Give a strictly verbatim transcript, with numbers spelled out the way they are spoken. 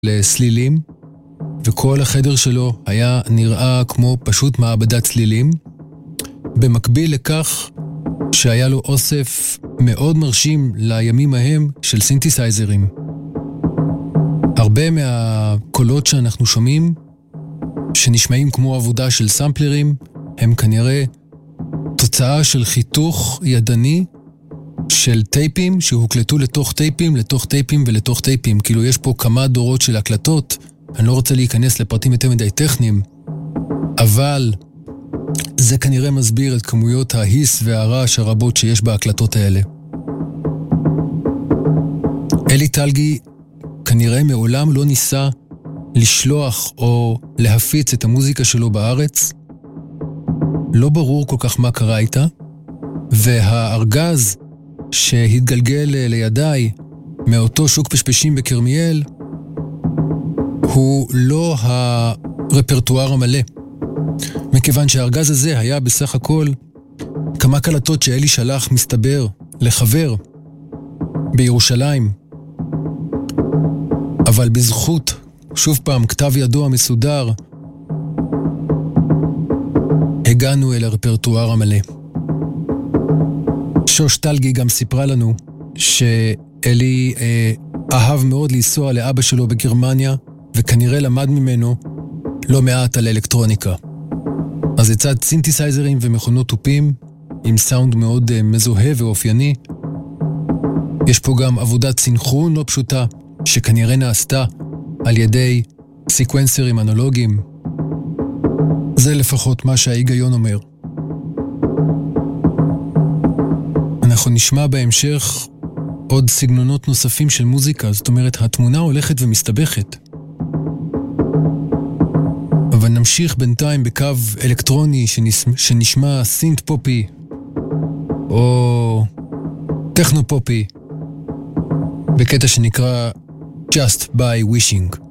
לסלילים, וכל החדר שלו היה נראה כמו פשוט מעבדת צלילים, במקביל לכך שהיה לו אוסף מאוד מרשים לימים ההם של סינתסייזרים. הרבה מהקולות שאנחנו שומעים, שנשמעים כמו עבודה של סמפלרים, הם כנראה תוצאה של חיתוך ידני של טייפים שהוקלטו לתוך טייפים, לתוך טייפים ולתוך טייפים. כאילו יש פה כמה דורות של הקלטות, אני לא רוצה להיכנס לפרטים יותר מדי טכניים, אבל זה כנראה מסביר את כמויות ההיס והרעש הרבות שיש בהקלטות האלה. אלי טלגי כנראה מעולם לא ניסה לשלוח או להפיץ את המוזיקה שלו בארץ. לא ברור כל כך מה קרה איתה, והארגז שהתגלגל לידיי מאותו שוק פשפשים בקרמיאל הוא לא הרפרטואר המלא, מכיוון שהארגז הזה היה בסך הכל כמה קלטות שאלי שלח מסתבר לחבר בירושלים, אבל בזכות שוב פעם כתב ידו המסודר הגענו אל הרפרטואר המלא. שוש טלגי גם סיפרה לנו שאלי אה, אהב מאוד לנסוע לאבא שלו בגרמניה, וכנראה למד ממנו לא מעט על אלקטרוניקה. אז לצד סינתסייזרים ומכונות תופים עם סאונד מאוד אה, מזוהה ואופייני, יש פה גם עבודת סינכרון לא פשוטה שכנראה נעשתה על ידי סיקוונסרים אנלוגיים. זה לפחות מה שההיגיון אומר. אנחנו נשמע בהמשך עוד סגנונות נוספים של מוזיקה, זאת אומרת התמונה הולכת ומסתבכת. אבל נמשיך בינתיים בקו אלקטרוני שנשמע סינט פופי או טכנו פופי בקטע שנקרא Just by Wishing.